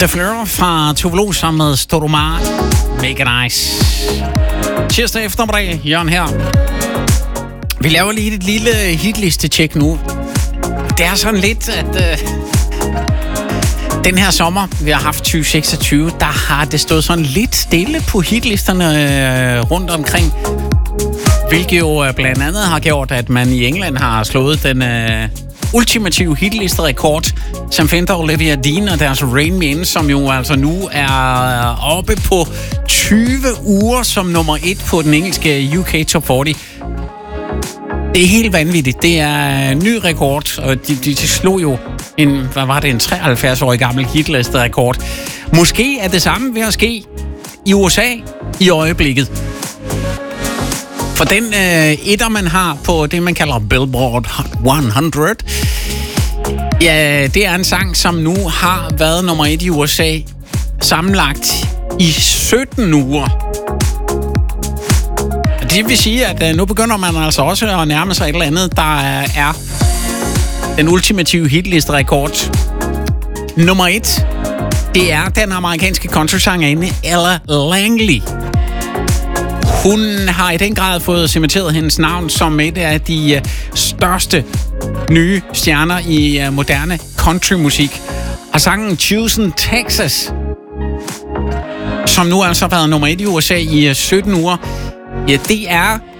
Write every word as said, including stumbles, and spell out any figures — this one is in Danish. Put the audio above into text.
The Fleur fra Tove sammen med Stoudemire. Make it nice. Tirsdag eftermiddag, Jørgen her. Vi laver lige et lille hitliste-tjek nu. Det er sådan lidt, at øh, den her sommer, vi har haft tyve seksogtyve, der har det stået sådan lidt stille på hitlisterne øh, rundt omkring. Hvilket jo øh, blandt andet har gjort, at man i England har slået den øh, ultimative hitlisterekord, som finder Olivia Dean og deres Rain Me In, som jo altså nu er oppe på tyve uger som nummer et på den engelske U K Top fyrre. Det er helt vanvittigt. Det er en ny rekord, og de, de, de slog jo en, hvad var det, en treoghalvfjerds-årig gammel hitlisterekord. Måske er det samme ved at ske i U S A i øjeblikket. For den øh, etter, man har på det, man kalder Billboard hundrede, ja, det er en sang, som nu har været nummer et i U S A sammenlagt i sytten uger. Det vil sige, at øh, nu begynder man altså også at nærme sig et eller andet, der er den ultimative hitlisterekord. Nummer et, det er den amerikanske countrysangerinde Ella Langley. Hun har i den grad fået cementeret hendes navn som et af de uh, største nye stjerner i uh, moderne countrymusik. Og sangen Choosing Texas, som nu altså har været nummer et i U S A i uh, sytten uger, ja, det er